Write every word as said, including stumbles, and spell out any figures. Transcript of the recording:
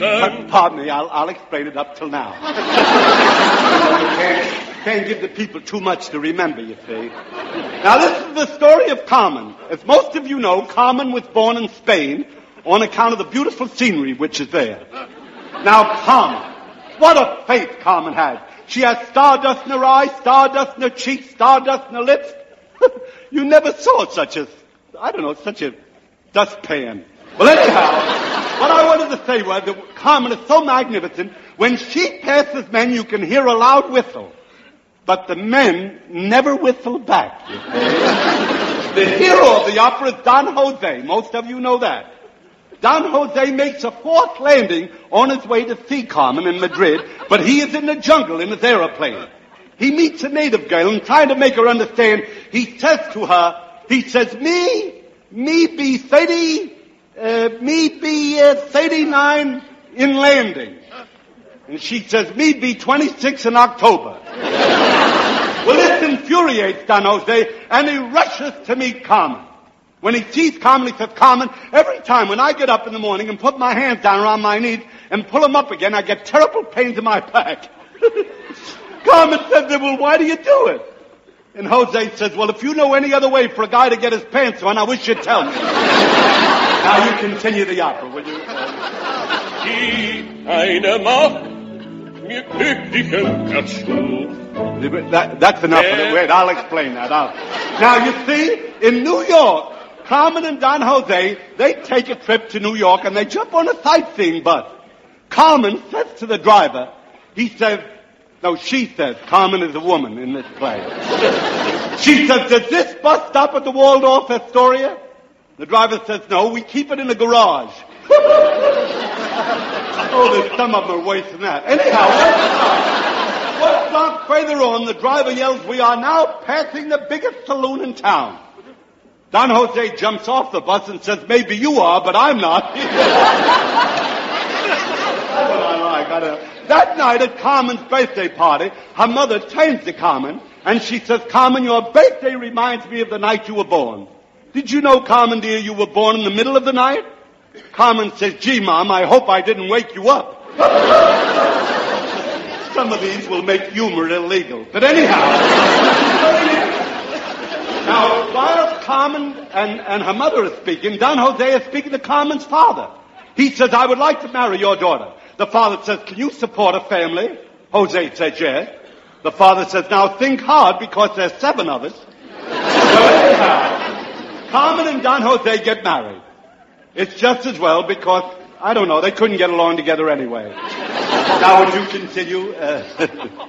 Pa- pardon me, I'll, I'll explain it up till now. You can't, can't give the people too much to remember, you see. Now, this is the story of Carmen. As most of you know, Carmen was born in Spain on account of the beautiful scenery which is there. Now, Carmen, what a faith Carmen had. She has stardust in her eyes, stardust in her cheeks, stardust in her lips. You never saw such a, I don't know, such a dustpan. Well, anyhow, what I wanted to say was that Carmen is so magnificent, when she passes men, you can hear a loud whistle. But the men never whistle back. The hero of the opera is Don Jose. Most of you know that. Don Jose makes a forced landing on his way to see Carmen in Madrid, but he is in the jungle in his aeroplane. He meets a native girl and trying to make her understand, he says to her, he says, me, me be thirty, uh, me be uh, thirty-nine in landing. And she says, me be twenty-six in October. Well, this infuriates Don Jose, and he rushes to meet Carmen. When he sees Carmen, he says, Carmen, every time when I get up in the morning and put my hands down around my knees and pull them up again, I get terrible pains in my back. Carmen says, well, why do you do it? And Jose says, well, if you know any other way for a guy to get his pants on, I wish you'd tell me. Now you continue the opera, will you? That, that's enough of it. Wait, I'll explain that. I'll... Now, you see, in New York, Carmen and Don Jose, they take a trip to New York and they jump on a sightseeing bus. Carmen says to the driver, he says, no, she says, Carmen is a woman in this play. She says, does this bus stop at the Waldorf Astoria? The driver says, no, we keep it in the garage. Oh, there's some of them are worse than that. Anyhow, one block further on, the driver yells, we are now passing the biggest saloon in town. Don Jose jumps off the bus and says, maybe you are, but I'm not. That night at Carmen's birthday party, her mother turns to Carmen and she says, Carmen, your birthday reminds me of the night you were born. Did you know, Carmen, dear, you were born in the middle of the night? Carmen says, gee, Mom, I hope I didn't wake you up. Some of these will make humor illegal. But anyhow. Now, while Carmen and, and her mother are speaking, Don Jose is speaking to Carmen's father. He says, I would like to marry your daughter. The father says, can you support a family? Jose says, yes. The father says, now think hard because there's seven of us. Well, anyhow, Carmen and Don Jose get married. It's just as well because, I don't know, they couldn't get along together anyway. Now, would you continue? Uh,